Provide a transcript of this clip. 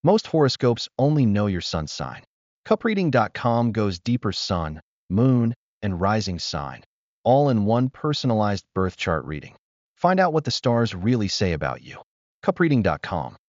Most horoscopes only know your sun sign. CupReading.com goes deeper: sun, moon, and rising sign, all in one personalized birth chart reading. Find out what the stars really say about you. CupReading.com